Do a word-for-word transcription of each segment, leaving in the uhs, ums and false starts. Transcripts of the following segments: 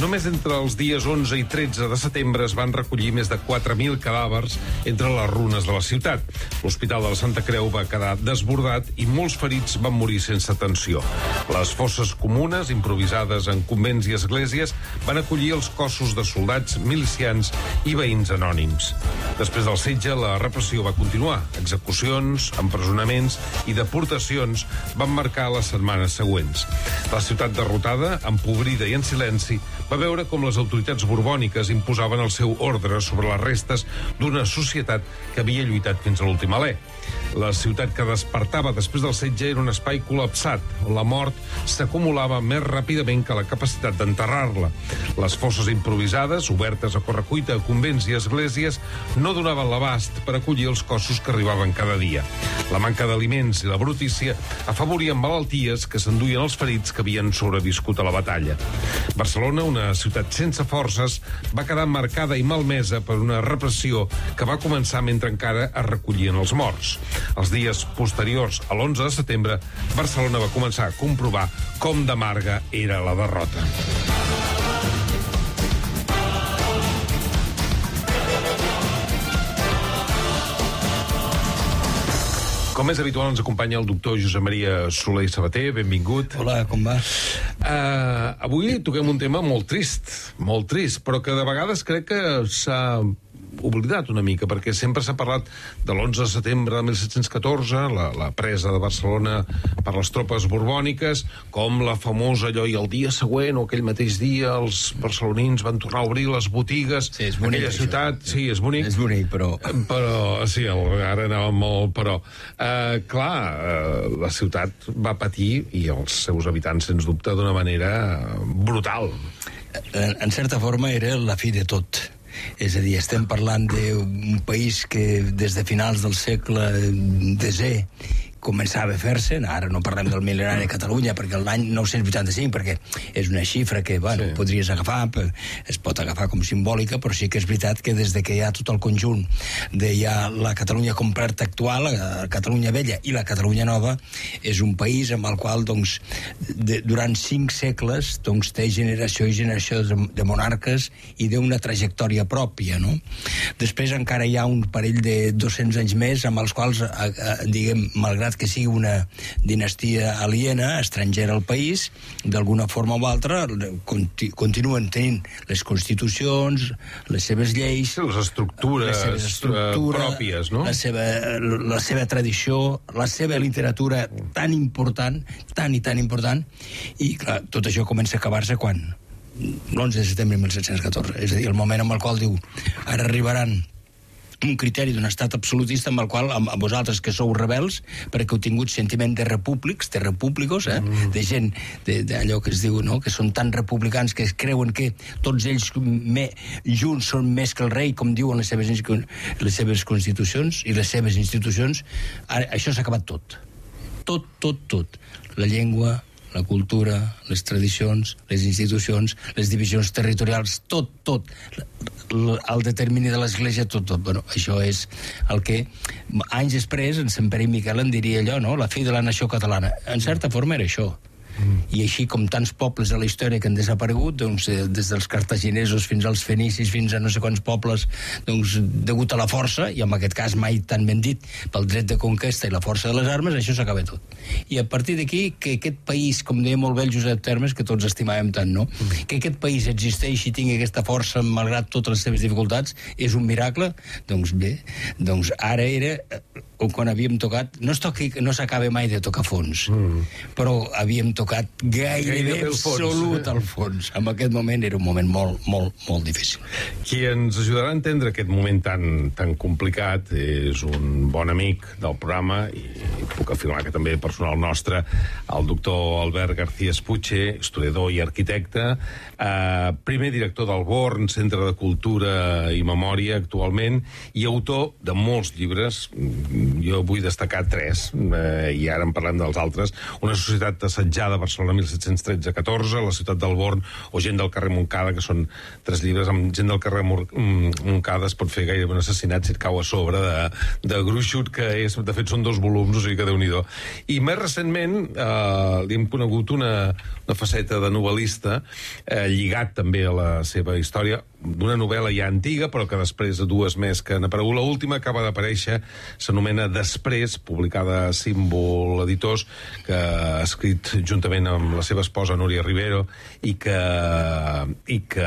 Només entre els dies onze i tretze de setembre es van recollir més de quatre mil cadàvers entre les runes de la ciutat. L'Hospital de la Santa Creu va quedar desbordat i molts ferits van morir sense atenció. Les fosses comunes, improvisades en convents i esglésies, van acollir els cossos de soldats, milicians i veïns anònims. Després del setge, la repressió va continuar. Execucions, empresonaments i deportacions van marcar les setmanes següents. La ciutat derrotada, empobrida i en silenci, va veure com les autoritats borbòniques imposaven el seu ordre sobre les restes d'una societat que havia lluitat fins a l'últim alè. La ciutat que despertava després del setge era un espai col·lapsat, on la mort s'acumulava més ràpidament que la capacitat d'enterrar-la. Les fosses improvisades, obertes a correcuita a convents i esglésies, no donaven l'abast per acollir els cossos que arribaven cada dia. La manca d'aliments i la brutícia afavorien malalties que s'enduien els ferits que havien sobreviscut a la batalla. Barcelona, una ciutat sense forces, va quedar marcada i malmesa per una repressió que va començar mentre encara es recollien els morts. Els dies posteriors a l'onze de setembre, Barcelona va començar a comprovar com d'amarga era la derrota. Com és habitual, ens acompanya el doctor Josep Maria Soler i Sabater. Benvingut. Hola, com va? Uh, avui toquem un tema molt trist, molt trist, però que de vegades crec que s'ha oblidat una mica, perquè sempre s'ha parlat de l'onze de setembre de mil set-cents catorze, la, la presa de Barcelona per les tropes borbòniques, com la famosa allò, i el dia següent o aquell mateix dia els barcelonins van tornar a obrir les botigues. Sí, és bonic, aquella ciutat, això. Sí, és bonic. És bonic, però... Però, sí, ara anava molt, però... Uh, clar, uh, la ciutat va patir, i els seus habitants, sens dubte, d'una manera brutal. En, en certa forma era la fi de tot. És a dir, estem parlant d'un país que des de finals del segle desè començava a fer-se, ara no parlem del mil·lenari de Catalunya, perquè l'any nou-cents vuitanta-cinc, perquè és una xifra que, bueno, sí, podries agafar, es pot agafar com simbòlica, però sí que és veritat que des de que hi ha tot el conjunt de ja la Catalunya completa actual, la Catalunya vella i la Catalunya nova, és un país amb el qual, doncs, de, durant cinc segles, doncs, té generació i generació de, de monarques i d'una trajectòria pròpia, no? Després encara hi ha un parell de dos-cents anys més amb els quals, a, a, diguem, malgrat que sigui una dinastia aliena, estrangera al país, d'alguna forma o altra conti continuen tenint les constitucions, les seves lleis, les estructures, les seves estructures uh, pròpies, no? La seva, la seva tradició, la seva literatura tan important, tan i tan important, i clar, tot això comença a acabar-se quan? l'onze de setembre de mil set-cents catorze, és a dir, el moment en el qual diu, ara arribaran un criteri d'un estat absolutista amb el qual, amb, amb vosaltres que sou rebels, perquè heu tingut sentiment de repúblics, de repúblicos, eh? Mm. de gent d'allò que es diu, no? Que són tan republicans que es creuen que tots ells me, junts són més que el rei, com diuen les seves, les seves constitucions i les seves institucions. Ara, això s'ha acabat tot. Tot, tot, tot. La llengua, la cultura, les tradicions, les institucions, les divisions territorials, tot, tot. El determini de l'Església, tot, tot. Bueno, això és el que anys després en Sant Pere i Miquel en diria allò, no? La fi de la nació catalana. En certa forma era això. Mm. I així com tants pobles de la història que han desaparegut, doncs, des dels cartaginesos fins als fenicis, fins a no sé quants pobles, doncs, degut a la força, i en aquest cas mai tan ben dit, pel dret de conquesta i la força de les armes, això s'acaba tot. I a partir d'aquí, que aquest país, com deia molt bé el Josep Termes, que tots estimàvem tant, no? Mm. Que aquest país existeixi i tingui aquesta força, malgrat totes les seves dificultats, és un miracle. Doncs bé, doncs ara era... quan havíem tocat, no, es toqui, no s'acaba mai de tocar fons, mm. però havíem tocat gairebé absolut al fons. En aquest moment era un moment molt, molt, molt difícil. Qui ens ajudarà a entendre aquest moment tan, tan complicat és un bon amic del programa, i puc afirmar que també personal nostre, el doctor Albert García Espuche, historiador i arquitecte, eh, primer director del Born, Centre de Cultura i Memòria actualment, i autor de molts llibres, jo vull destacar tres, eh, i ara en parlem dels altres. Una societat assetjada a Barcelona mil set-cents tretze catorze, la ciutat del Born o Gent del carrer Montcada, que són tres llibres. Amb Gent del carrer Montcada es pot fer gairebé un assassinat si et cau a sobre de, de gruixut, que és, de fet són dos volums, o sigui que Déu-n'hi-do. I més recentment eh, li hem conegut una, una faceta de novel·lista, eh, lligat també a la seva història, d'una novel·la ja antiga, però que després de dues més que han aparegut. L'última acaba d'aparèixer, s'anomena Després, publicada a Símbol Editors, que ha escrit juntament amb la seva esposa Núria Rivero, i que, i que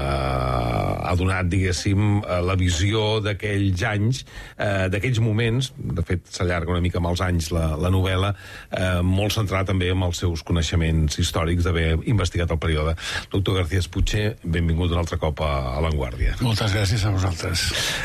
ha donat, diguéssim, la visió d'aquells anys, eh, d'aquells moments, de fet s'allarga una mica amb els anys la, la novel·la, eh, molt centrada també amb els seus coneixements històrics d'haver investigat el període. Doctor García Puig, benvingut un altre cop a a l'Avantguàrdia. Moltes gràcies a vosaltres.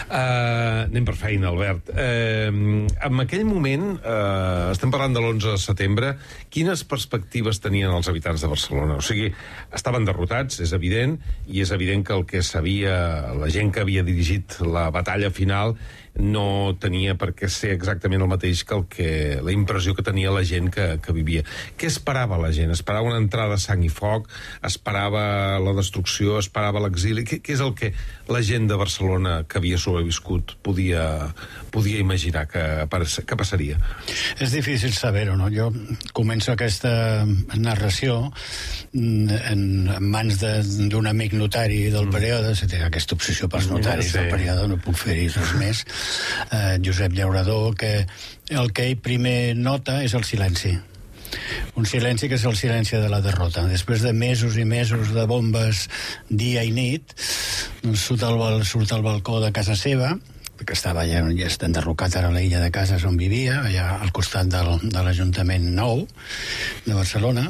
Uh, anem per feina, Albert. Uh, en aquell moment, uh, estem parlant de l'onze de setembre, quines perspectives tenien els habitants de Barcelona? O sigui, estaven derrotats, és evident, i és evident que el que sabia, la gent que havia dirigit la batalla final, no tenia per què ser exactament el mateix que, el que la impressió que tenia la gent que, que vivia. Què esperava la gent? Esperava una entrada a sang i foc? Esperava la destrucció? Esperava l'exili? Què, què és el que la gent de Barcelona que havia sobreviscut podia, podia imaginar que, que passaria? És difícil saber-ho, no? Jo començo aquesta narració en, en mans d'un amic notari del període, si té aquesta obsessió pels notaris del període, no puc fer-hi res més, Uh, Josep Llaurador, que el que ell primer nota és el silenci. Un silenci que és el silenci de la derrota. Després de mesos i mesos de bombes dia i nit, surt al, surt al balcó de casa seva, que estava ja, ja està enderrocat ara a l'illa de Cases on vivia, allà al costat del, de l'Ajuntament nou de Barcelona,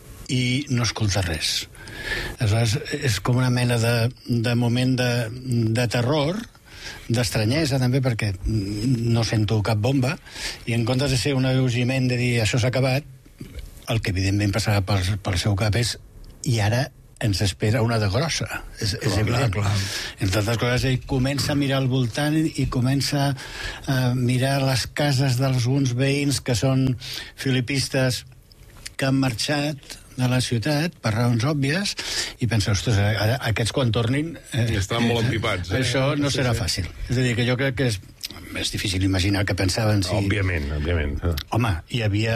i no escolta res. Aleshores, és com una mena de, de moment de, de terror, d'estranyesa també, perquè no sento cap bomba, i en comptes de ser un alleujament de dir això s'ha acabat, el que evidentment passarà pel, pel seu cap és i ara ens espera una de grossa. És, és evident. Clar, clar. Entre altres coses, ell comença a mirar al voltant i comença a mirar les cases d'alguns veïns que són filipistes que han marxat de la ciutat, per raons òbvies, i pensa, ostres, ara, aquests quan tornin... Eh, estan molt empipats. Eh? Això no serà fàcil. És a dir, que jo crec que és, és difícil imaginar què pensaven. Si... Òbviament, òbviament. Home, hi havia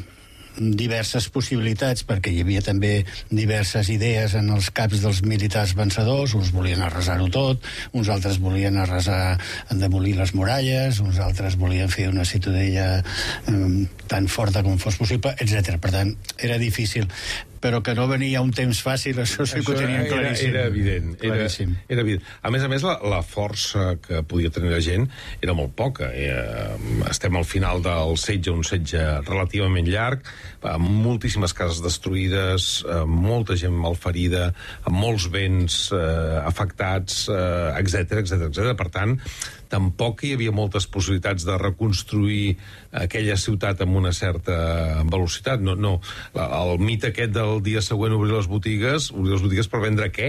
diverses possibilitats, perquè hi havia també diverses idees en els caps dels militars vencedors. Uns volien arrasar-ho tot, uns altres volien arrasar, demolir les muralles, uns altres volien fer una ciutadella eh, tan forta com fos possible, etcètera. Per tant, era difícil. Però que no venia un temps fàcil, això sí que ho tenien claríssim. Era, era evident. Era, era evident. A més a més, la, la força que podia tenir la gent era molt poca. Eh, estem al final del setge, un setge relativament llarg, amb moltíssimes cases destruïdes, amb molta gent malferida, amb molts béns eh, afectats, eh, etcètera, etcètera, etcètera. Per tant, tampoc hi havia moltes possibilitats de reconstruir aquella ciutat amb una certa velocitat. No, no. El mite aquest del dia següent obrir les botigues, obrir les botigues per vendre què?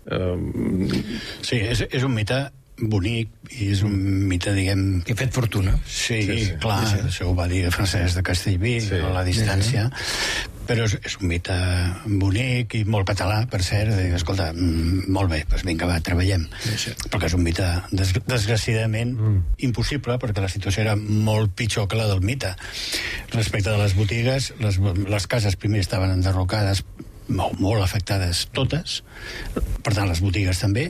Um... Sí, és, és un mite bonic i és un mite, diguem... Que ha fet fortuna. Sí, sí, sí. clar, sí, sí. Això ho va dir Francesc de Castellví, sí. a la distància, sí. Però és, és un mite bonic i molt català, per cert, de dir, escolta, mm, molt bé, doncs vinga, va, treballem. Sí, sí. Perquè és un mite, des, desgraciadament, mm. impossible, perquè la situació era molt pitjor que la del mite. Respecte de les botigues, les, les cases primer estaven enderrocades, molt, molt afectades totes, per tant, les botigues també.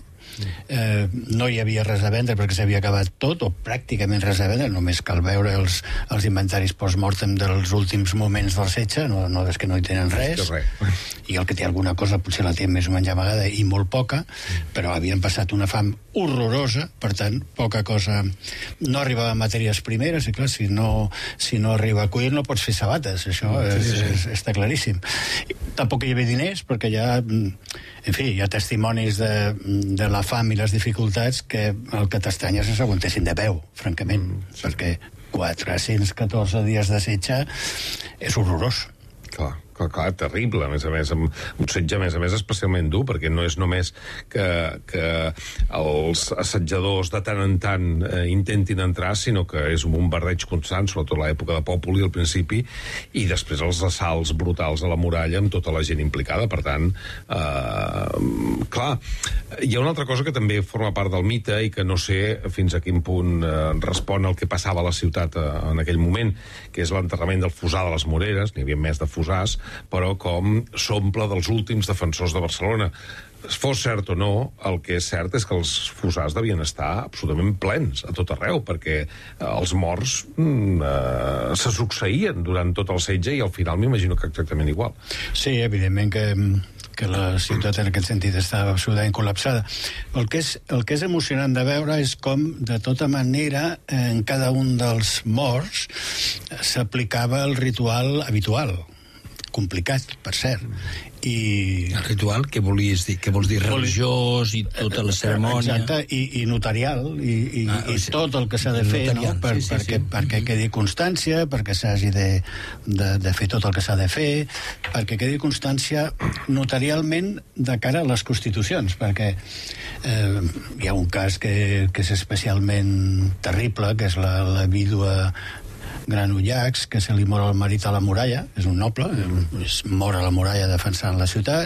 Eh, no hi havia res a vendre perquè s'havia acabat tot, o pràcticament res a vendre, només cal veure els, els inventaris post-mortem dels últims moments del setge, no, no és que no hi tenen res, i el que té alguna cosa potser la té més o menys amagada i molt poca, però havien passat una fam horrorosa, per tant, poca cosa, no arribava a matèries primeres, i clar, si no, si no arriba a cuir no pots fer sabates, això sí, sí. És, és, està claríssim. Tampoc hi havia diners, perquè hi ha, en fi, hi ha testimonis de, de la fam i les dificultats que el que t'estranya és que s'aguantessin de peu, francament, mm, sí. perquè quatre-cents catorze dies de setge és horrorós. Clar, clar. clar, clar, terrible, a més a més, un setge, a més a més, especialment dur, perquè no és només que, que els assetjadors de tant en tant eh, intentin entrar, sinó que és un bombardeig constant, sobretot a l'època de Pòpoli, al principi, i després els assalts brutals a la muralla amb tota la gent implicada. Per tant, eh, clar, hi ha una altra cosa que també forma part del mite i que no sé fins a quin punt eh, respon al que passava a la ciutat eh, en aquell moment, que és l'enterrament del Fusar de les Moreres. N'hi havia més de Fusars, però com s'omple dels últims defensors de Barcelona. Fos cert o no, el que és cert és que els Fusars devien estar absolutament plens a tot arreu, perquè els morts mm, eh, se succeïen durant tot el setge i al final m'imagino que exactament igual. Sí, evidentment que que la ciutat en aquest sentit estava absolutament col·lapsada. El que és, el que és emocionant de veure és com, de tota manera, en cada un dels morts s'aplicava el ritual habitual, complicat, per cert. I... El ritual, què volies dir? Què vols dir? Religiós i tota la cerimònia? Exacte, i, i notarial, i, i, ah, i sí. tot el que s'ha de fer, no? Per, sí, sí, perquè, sí. perquè quedi constància, perquè s'hagi de, de, de fer tot el que s'ha de fer, perquè quedi constància notarialment de cara a les constitucions, perquè eh, hi ha un cas que, que és especialment terrible, que és la, la vídua Granollacs, que se li mor el marit a la muralla, és un noble, es mor a la muralla defensant la ciutat,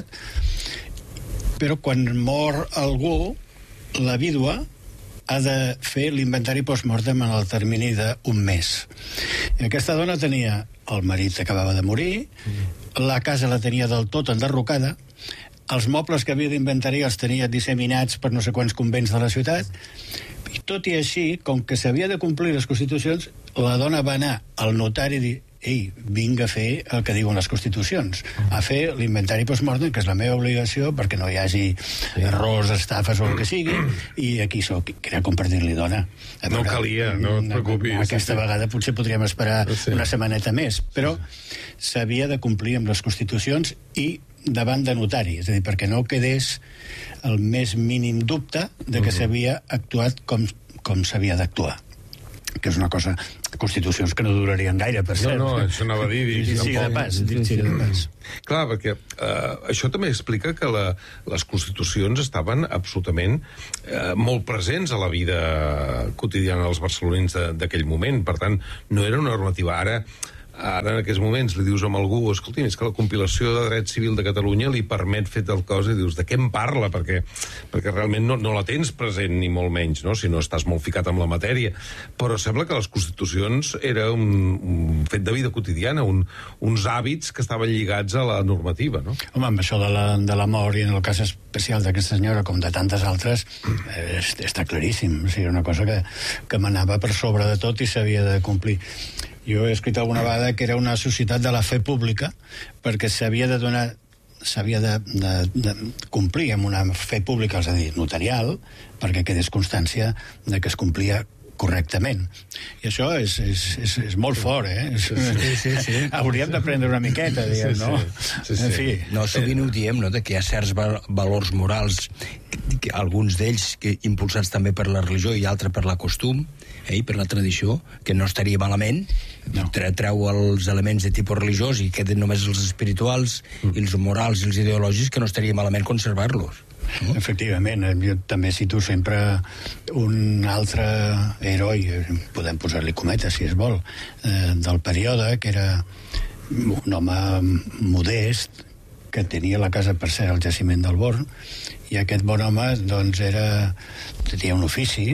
però quan mor algú, la vídua ha de fer l'inventari post-mortem en el termini d'un mes. I aquesta dona tenia el marit acabava de morir, la casa la tenia del tot enderrocada, els mobles que havia d'inventariar els tenia disseminats per no sé quants convents de la ciutat, i tot i així, com que s'havia de complir les constitucions, la dona va anar al notari i dir: ei, vinc a fer el que diuen les constitucions, a fer l'inventari post-mortem, que és la meva obligació, perquè no hi hagi sí. errors, estafes o el que sigui, i aquí soc, que era compartir-li, dona. Veure, no calia, no et preocupis. Aquesta sí, vegada potser podríem esperar sí. una setmaneta més, però s'havia de complir amb les constitucions i davant de notari, és a dir, perquè no quedés el més mínim dubte de que uh-huh. s'havia actuat com, com s'havia d'actuar, que és una cosa, constitucions que no durarien gaire, per cert. No, no, això anava a dir... Sí, sí, de pas, sí, sí, de pas. Clar, perquè eh, això també explica que la, les constitucions estaven absolutament eh, molt presents a la vida quotidiana dels barcelonins d'aquell moment, per tant, no era una normativa. Ara, Ara, en aquests moments, li dius a algú, escolti, és que la compilació de dret civil de Catalunya li permet fer tal cosa, i dius, de què em parla? Perquè, perquè realment no, no la tens present, ni molt menys, no? Si no estàs molt ficat amb la matèria. Però sembla que les constitucions era un, un fet de vida quotidiana, un, uns hàbits que estaven lligats a la normativa, no? Home, amb això de la, de la mort, i en el cas especial d'aquesta senyora, com de tantes altres, eh, està claríssim. O sigui, una cosa que, que m'anava per sobre de tot i s'havia de complir. Jo he escrit alguna vegada que era una societat de la fe pública, perquè s'havia de donar, s'havia de, de, de complir amb una fe pública, és a dir, notarial, perquè quedés constància de que es complia correctament. I això és, és, és, és molt fort, eh? Sí, sí, sí. Hauríem d'aprendre una miqueta, diguem, no? Sí, sí, sí. En fi. No, sovint ho diem, no?, de que hi ha certs valors morals, que, que alguns d'ells que impulsats també per la religió i altres per la costum, eh, per la tradició, que no estaria malament, no. Treu els elements de tipus religiós i queden només els espirituals, mm. i els morals i els ideològics, que no estaria malament conservar-los. No? Efectivament, jo també cito sempre un altre heroi, podem posar-li cometes si es vol, eh, del període, que era un home modest, que tenia la casa, per ser al jaciment del Born, i aquest bon home doncs era, tenia un ofici,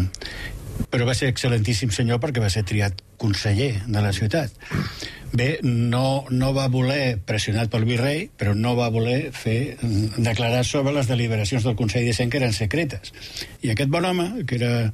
però va ser excel·lentíssim senyor perquè va ser triat conseller de la ciutat. Bé, no, no va voler, pressionat pel virrei, però no va voler fer declarar sobre les deliberacions del Consell de Cent, que eren secretes. I aquest bon home, que era,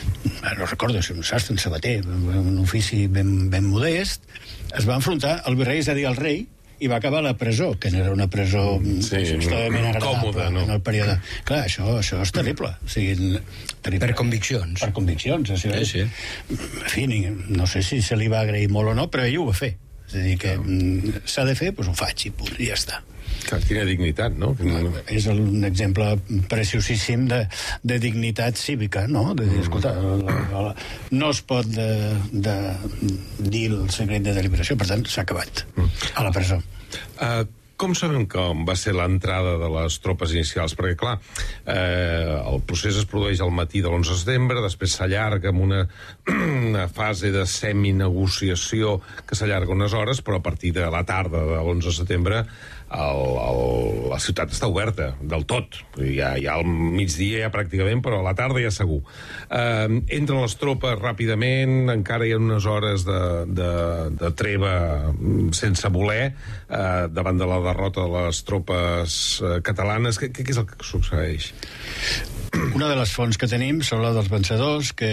no recordo si un sastre, un sabater, un ofici ben, ben modest, es va enfrontar al virrei, és a dir, al rei, i va acabar a la presó, que no era una presó sí, extremadament agradable còmoda, no? En el període. Clar, això, això és terrible. O sigui, terrible. Per conviccions. Per conviccions. O sigui, sí, sí. En fi, no sé si se li va agrair molt o no, però ell ho va fer. És a dir, que s'ha de fer, doncs ho faig i, punt, i ja està. Quina dignitat, no? És un exemple preciosíssim de, de dignitat cívica, no? De dir, escolta, la, la, no es pot de, de dir el secret de deliberació, per tant, s'ha acabat a la presó. Uh, com sabem com va ser l'entrada de les tropes inicials? Perquè, clar, eh, el procés es produeix al matí de l'onze de setembre, després s'allarga amb una, una fase de seminegociació que s'allarga unes hores, però a partir de la tarda de l'onze de setembre el, el, la ciutat està oberta del tot. Ja, ja al migdia ja pràcticament, però a la tarda ja segur. Eh, entren les tropes ràpidament, encara hi ha unes hores de, de, de treva sense voler, eh, davant de la derrota de les tropes eh, catalanes. Què, què és el que succeeix? Una de les fonts que tenim són la dels vencedors, que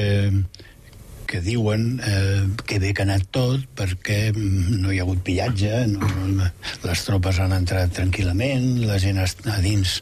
que diuen eh, que bé que ha anat tot perquè no hi ha hagut pillatge, no, les tropes han entrat tranquil·lament, la gent a dins,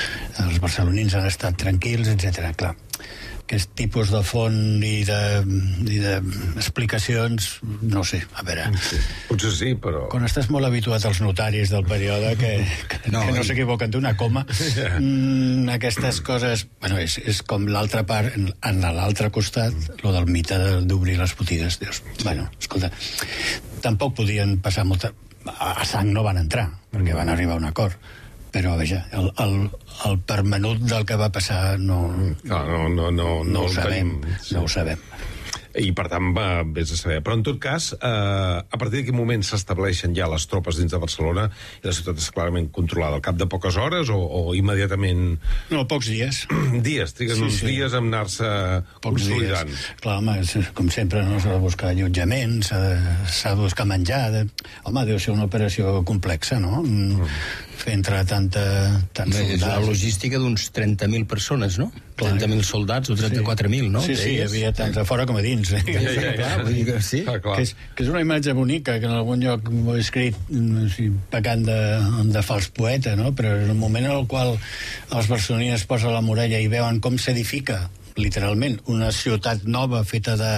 els barcelonins han estat tranquils, etcètera. Clar, aquest tipus de font i de, i de explicacions, no sé, a veure... Sí. Potser sí, però... Quan estàs molt habituat als notaris del període que, que no, que no s'equivoquen d'una coma, yeah. mm, aquestes coses... Bueno, és, és com l'altra part, en, en l'altre costat, lo del mite d'obrir les botigues. Dius, bueno, escolta, tampoc podien passar molta... A sang no van entrar, perquè van arribar a un acord. Però, veja, el, el, el permenut del que va passar no, no, no, no, no, no, no ho sabem, tenim, sí. no ho sabem. I, per tant, va, vés a saber. Però, en tot cas, eh, a partir d'aquest moment s'estableixen ja les tropes dins de Barcelona i la ciutat és clarament controlada. Al cap de poques hores o, o immediatament... No, pocs dies. Dies, triguen sí, uns sí. dies a anar-se consolidant. Dies. Clar, home, com sempre, no s'ha de buscar allotjament, s'ha de, s'ha de buscar menjar... De... Home, deu ser una operació complexa, no? Mm. Fer entrar tanta, tants soldats. És la logística d'uns trenta mil persones, no? trenta mil soldats o trenta-quatre mil, no? Sí, sí, hi havia tants a fora com a dins. Ja, ja, ja, ja. Vull dir que sí. Ah, que, és, que és una imatge bonica, que en algun lloc ho he escrit o sigui, pecant de, de fals poeta, no? Però en el moment en el qual els barcelonins es posen a la muralla i veuen com s'edifica literalment, una ciutat nova feta de,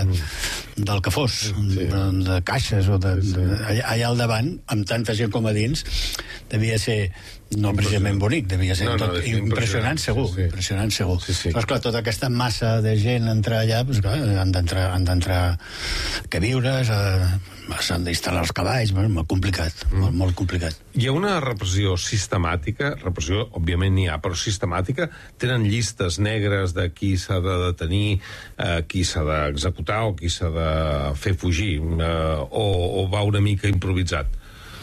del que fos, sí. de caixes o de, de, allà, allà al davant, amb tanta gent com a dins, devia ser no precisament bonic, devia ser no, no, tot impressionant, impressionant segur, sí. impressionant segur. Sí, sí. Però, esclar, tota aquesta massa de gent entrar allà, pues, clar, han d'entrar han d'entrar queviures, eh, s'han d'instal·lar els cavalls, molt complicat, mm. molt, molt complicat. Hi ha una repressió sistemàtica, repressió, òbviament n'hi ha, però sistemàtica, tenen llistes negres de qui s'ha de detenir, eh, qui s'ha d'executar o qui s'ha de fer fugir, eh, o, o va una mica improvisat?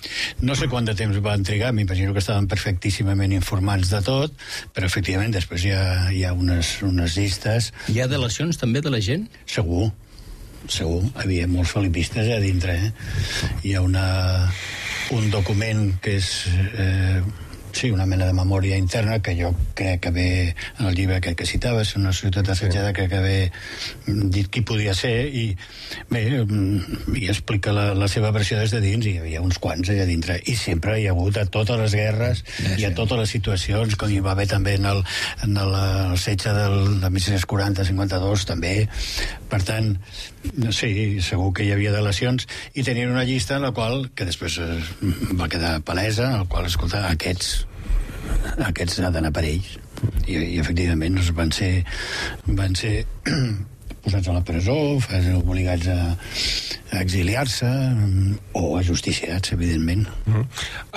No sé quant de temps van trigar, m'imagino que estaven perfectíssimament informats de tot, però efectivament després hi ha, hi ha unes, unes llistes. Hi ha delacions també de la gent? Segur, segur. Hi havia molts felipistes a dintre, eh? Hi ha una, un document que és... Eh, sí, una mena de memòria interna que jo crec que ve en el llibre aquest que citaves, una societat assetjada, crec que ve dit qui podia ser i bé, i explica la, la seva versió des de dins i hi havia uns quants allà dintre i sempre hi ha hagut a totes les guerres ja, i a totes les situacions, com hi va haver també en el, en el, el setge del, de mil cinc-cents quaranta cinquanta-dos també, per tant sí, segur que hi havia delacions i tenien una llista en la qual, que després va quedar palesa, en la qual, escolta, aquests aquests han d'anar per ells i, i efectivament van ser van ser posats a la presó, obligats a, a exiliar-se o ajusticiats, evidentment. Uh-huh.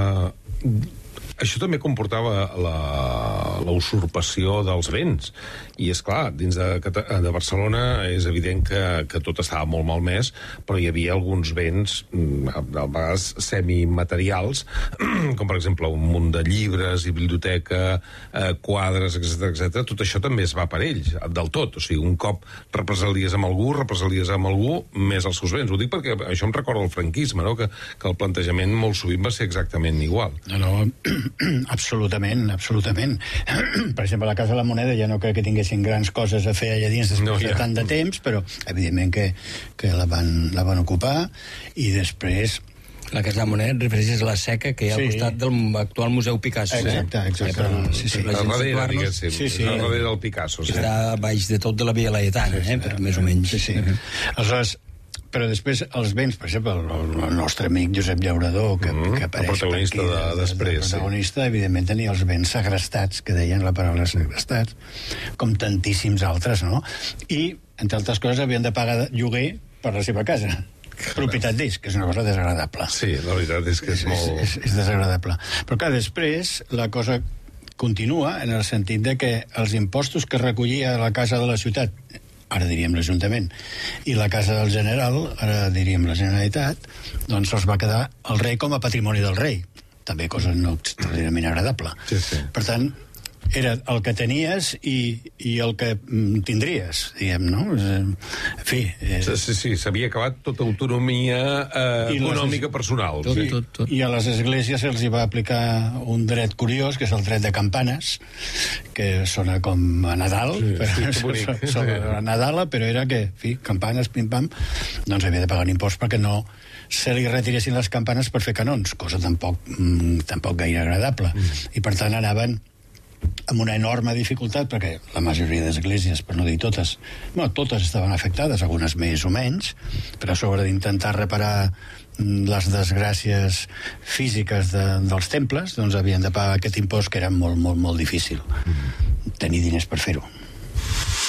Uh, això també comportava la, la usurpació dels béns i és clar, dins de, de Barcelona és evident que, que tot estava molt malmès, però hi havia alguns béns a vegades semimaterials com per exemple un munt de llibres i biblioteca, eh, quadres, etcètera, etcètera. Tot això també es va per ells, del tot. O sigui, un cop represalies amb algú, represalies amb algú, més els seus béns. Ho dic perquè això em recorda el franquisme, no? que, que el plantejament molt sovint va ser exactament igual. No, no, absolutament, absolutament. Per exemple, a la Casa de la Moneda ja no crec que tinguessin grans coses a fer allà dins després no, ja. de tant de temps, però evidentment que, que la, van, la van ocupar i després... La Casa de la Moneda refereixes a la seca que hi ha sí. al costat del actual Museu Picasso. Exacte, exacte. Eh? Sí, sí. A darrere, diguéssim. Sí, sí. A darrere del Picasso. Sí. Està baix de tot de la Via Laietana, sí, sí. eh? Però més o menys. Sí, sí. Uh-huh. Aleshores, però després els béns, per exemple, el, el nostre amic Josep Llaurador, que, mm, que apareix el protagonista aquí, de, després, el protagonista, sí. Evidentment tenia els béns segrestats, que deien la paraula segrestats, com tantíssims altres, no? I, entre altres coses, havien de pagar lloguer per la seva casa. Propietat d'ells, que és una cosa desagradable. Sí, la veritat és que és, és molt... És, és, és desagradable. Però clar, després la cosa continua en el sentit de que els impostos que recollia la Casa de la Ciutat, ara diríem l'Ajuntament, i la Casa del General, ara diríem la Generalitat, doncs els va quedar el rei com a patrimoni del rei. També cosa no extraordinàriament agradable. Sí, sí. Per tant, era el que tenies i, i el que tindries, diguem, no? En fi... Eh... Sí, sí, s'havia acabat tota autonomia eh, econòmica les... personal. Tot, sí. tot, tot. I a les esglésies se'ls va aplicar un dret curiós, que és el dret de campanes, que sona com a Nadal, sí, però, sí, bonic. sona a Nadala, però era que, en fi, campanes, pim-pam, doncs havia de pagar un impost perquè no se li retiressin les campanes per fer canons, cosa tampoc, mm, tampoc gaire agradable. Mm. I per tant anaven amb una enorme dificultat, perquè la majoria d'esglésies, per no dir totes, bueno, totes estaven afectades, algunes més o menys, però a sobre d'intentar reparar les desgràcies físiques de, dels temples, doncs havien de pagar aquest impost, que era molt, molt, molt difícil tenir diners per fer-ho.